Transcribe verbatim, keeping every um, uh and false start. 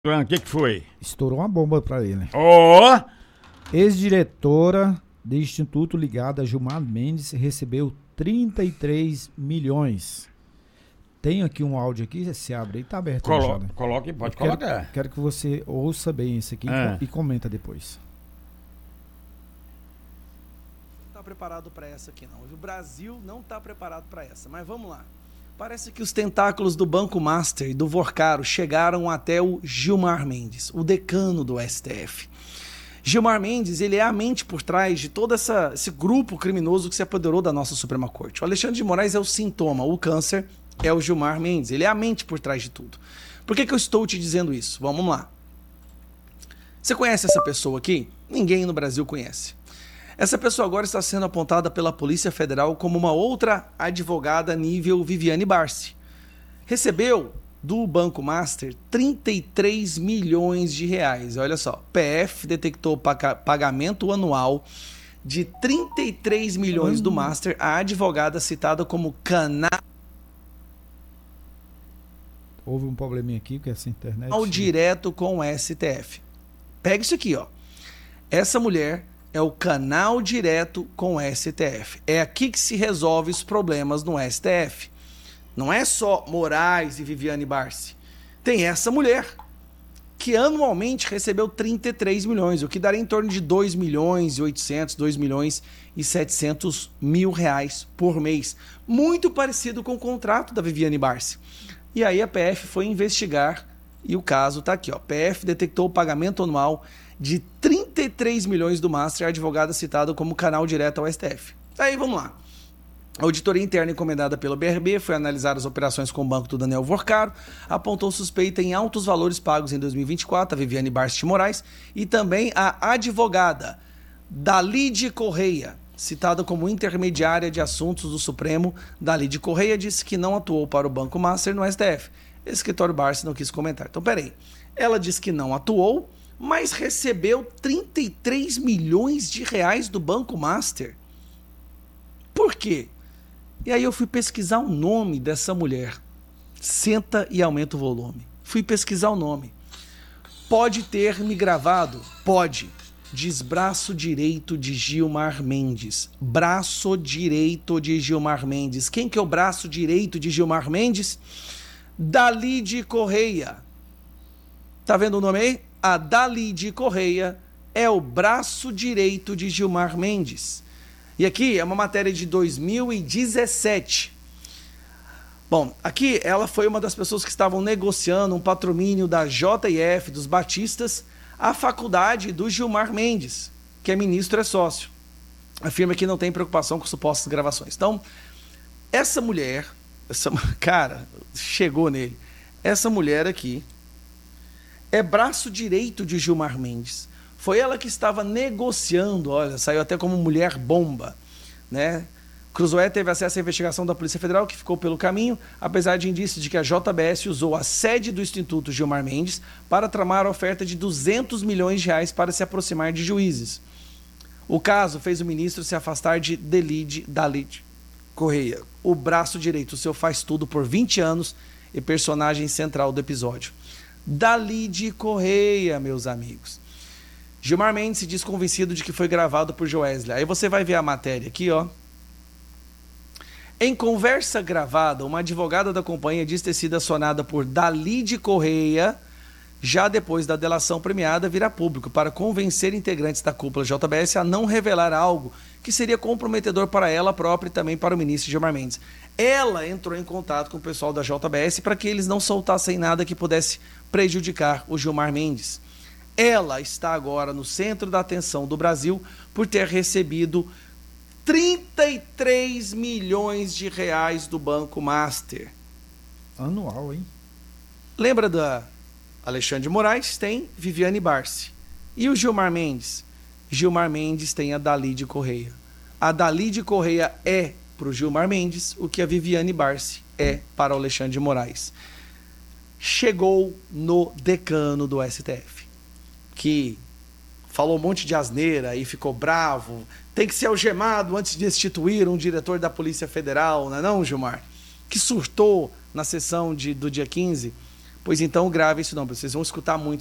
O que que foi? Estourou uma bomba pra ele. Ó! Oh! Ex-diretora do Instituto ligada a Gilmar Mendes recebeu trinta e três milhões. Tenho aqui um áudio aqui, se abre aí, tá aberto. Colo né? Coloque, pode Eu colocar. Quero, quero que você ouça bem isso aqui é. e comenta depois. Não tá preparado para essa aqui não. O Brasil não tá preparado para essa, mas vamos lá. Parece que os tentáculos do Banco Master e do Vorcaro chegaram até o Gilmar Mendes, o decano do S T F. Gilmar Mendes, ele é a mente por trás de todo essa, esse grupo criminoso que se apoderou da nossa Suprema Corte. O Alexandre de Moraes é o sintoma, o câncer é o Gilmar Mendes, ele é a mente por trás de tudo. Por que que eu estou te dizendo isso? Vamos lá. Você conhece essa pessoa aqui? Ninguém no Brasil conhece. Essa pessoa agora está sendo apontada pela Polícia Federal como uma outra advogada nível Viviane Barsi. Recebeu do Banco Master trinta e três milhões de reais. Olha só, P F detectou pagamento anual de trinta e três milhões do Master à advogada citada como canal. Houve um probleminha aqui com essa internet. Ao direto com o S T F. Pega isso aqui, ó. Essa mulher é o canal direto com o S T F. É aqui que se resolve os problemas no S T F. Não é só Moraes e Viviane Barsi. Tem essa mulher que anualmente recebeu trinta e três milhões, o que daria em torno de dois milhões e oitocentos, dois milhões e setecentos mil reais por mês. Muito parecido com o contrato da Viviane Barsi. E aí a P F foi investigar e o caso está aqui, ó. P F detectou o pagamento anual de trinta e três milhões do Master, a advogada citada como canal direto ao S T F. Aí vamos lá. A auditoria interna encomendada pelo B R B foi analisar as operações com o banco do Daniel Vorcaro, apontou suspeita em altos valores pagos em dois mil e vinte e quatro a Viviane Barsi de Moraes e também a advogada Dalide Correia, citada como intermediária de assuntos do Supremo. Dalide Correia disse que não atuou para o Banco Master no S T F. Esse escritório Barsi não quis comentar. Então, peraí. Ela disse que não atuou, mas recebeu trinta e três milhões de reais do Banco Master. Por quê? E aí eu fui pesquisar o nome dessa mulher. Senta e aumenta o volume. Fui pesquisar o nome. Pode ter me gravado? Pode. Diz braço direito de Gilmar Mendes. Braço direito de Gilmar Mendes. Quem que é o braço direito de Gilmar Mendes? Dalide Correia. Tá vendo o nome aí? A Dalide Correia é o braço direito de Gilmar Mendes. E aqui é uma matéria de dois mil e dezessete. Bom, aqui ela foi uma das pessoas que estavam negociando um patrocínio da J I F, dos Batistas, à faculdade do Gilmar Mendes, que é ministro e é sócio. Afirma que não tem preocupação com supostas gravações. Então, essa mulher, essa, cara, chegou nele. Essa mulher aqui é braço direito de Gilmar Mendes. Foi ela que estava negociando, olha, saiu até como mulher bomba, né? Cruzoé teve acesso à investigação da Polícia Federal, que ficou pelo caminho, apesar de indícios de que a J B S usou a sede do Instituto Gilmar Mendes para tramar a oferta de duzentos milhões de reais para se aproximar de juízes. O caso fez o ministro se afastar de Dalide, Dalide Correia, o braço direito, o seu faz tudo por vinte anos e personagem central do episódio. Dalide Correia, meus amigos. Gilmar Mendes se diz convencido de que foi gravado por Joesley. Aí você vai ver a matéria aqui, ó. Em conversa gravada, uma advogada da companhia diz ter sido acionada por Dalide Correia, já depois da delação premiada vir a público, para convencer integrantes da cúpula J B S a não revelar algo que seria comprometedor para ela própria e também para o ministro Gilmar Mendes. Ela entrou em contato com o pessoal da J B S para que eles não soltassem nada que pudesse prejudicar o Gilmar Mendes. Ela está agora no centro da atenção do Brasil por ter recebido trinta e três milhões de reais do Banco Master. Anual, hein? Lembra da Alexandre de Moraes? Tem Viviane Barsi. E o Gilmar Mendes? Gilmar Mendes tem a Dalide Correia. A Dalide Correia é para o Gilmar Mendes o que a Viviane Barsi é para o Alexandre de Moraes. Chegou no decano do S T F, que falou um monte de asneira e ficou bravo, tem que ser algemado antes de destituir um diretor da Polícia Federal, não é não, Gilmar? Que surtou na sessão de, do dia quinze Pois então, grave isso não, vocês vão escutar muito